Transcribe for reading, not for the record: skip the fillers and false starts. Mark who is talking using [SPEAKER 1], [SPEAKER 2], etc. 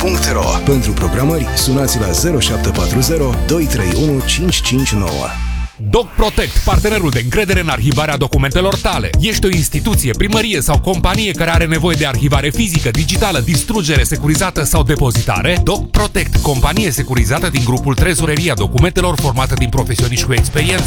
[SPEAKER 1] DocProtect.ro. Pentru programări, sunați la 0740 231 559.
[SPEAKER 2] DocProtect, partenerul de încredere în arhivarea documentelor tale. Ești o instituție, primărie sau companie care are nevoie de arhivare fizică, digitală, distrugere securizată sau depozitare? DocProtect, companie securizată din grupul Trezoreria Documentelor formată din profesioniști cu experiență